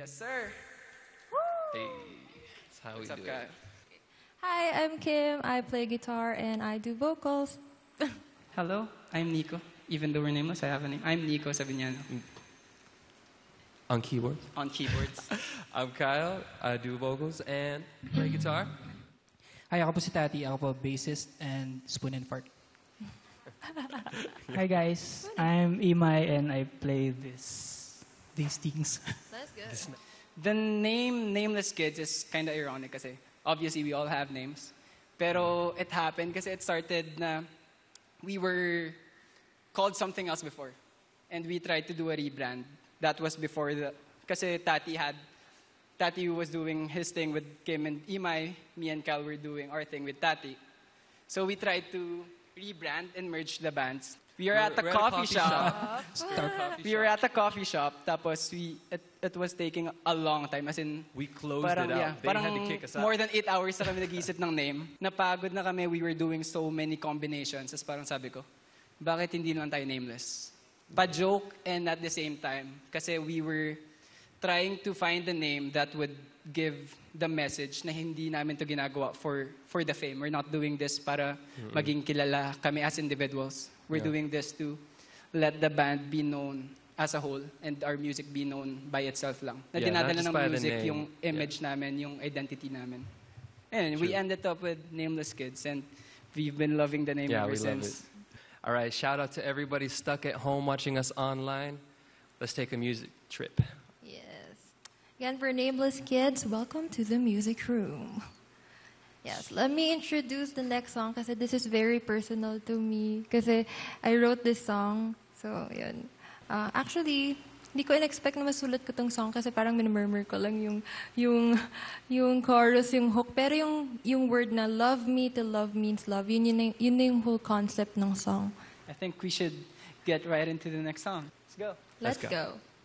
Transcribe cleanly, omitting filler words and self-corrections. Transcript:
Yes, sir. Hey, that's how What's we up, do Kyle? it. Hi, I'm Kim. I play guitar and I do vocals. Hello, I'm Nico. Even though we're nameless, I have a name. I'm Nico Savignano. On keyboards. On keyboards. I'm Kyle. I do vocals and play guitar. Hi, ako po si Tati. Ako po bassist and spoon and fart. Hi guys, I'm Imai and I play these things. That's good. The name Nameless Kids is kind of ironic kasi obviously we all have names. Pero it happened kasi it started na we were called something else before. And we tried to do a rebrand. That was before kasi Tati was doing his thing with Kim and Imai. Me and Cal were doing our thing with Tati. So we tried to rebrand and merge the bands. We were at a coffee shop. We were at a coffee shop. Tapos it was taking a long time. As in, We closed parang, it out. yeah, They parang had to kick us out. more than 8 hours na kami nag-iisip ng name. Napagod na kami. We were doing so many combinations. Tapos parang sabi ko, bakit hindi naman tayo nameless? Pa-joke and at the same time. Kasi we were trying to find a name that would give the message na hindi namin to ginagawa for the fame. We're not doing this para maging kilala kami as individuals. We're doing this to let the band be known as a whole and our music be known by itself lang. Na Yeah, not dinadala just ng by the music name. yung image namin, yung identity namin. And we ended up with Nameless Kids and we've been loving the name Yeah, ever we love since. it. All right, shout out to everybody stuck at home watching us online. Let's take a music trip. Yes. Again, for Nameless Kids, welcome to the music room. Yes, let me introduce the next song kasi this is very personal to me kasi I wrote this song. So, yun. Actually, hindi ko in-expect na masulat ko tong song kasi parang minumurmur ko lang yung chorus, yung hook. Pero yung word na love me till love means love, yun na yung whole concept ng song. I think we should get right into the next song. Let's go. Let's go. go.